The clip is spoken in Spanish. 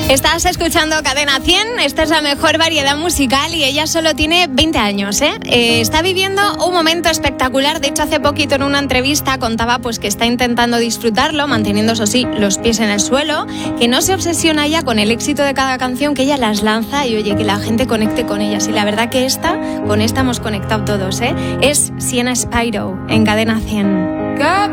Estás escuchando Cadena 100, esta es la mejor variedad musical y ella solo tiene 20 años, ¿eh? Está viviendo un momento espectacular, de hecho hace poquito en una entrevista contaba pues que está intentando disfrutarlo, manteniendo eso sí, los pies en el suelo, que no se obsesiona ya con el éxito de cada canción, que ella las lanza y oye, que la gente conecte con ellas. Y la verdad que con esta hemos conectado todos, ¿eh? Es Sienna Spiro en Cadena 100.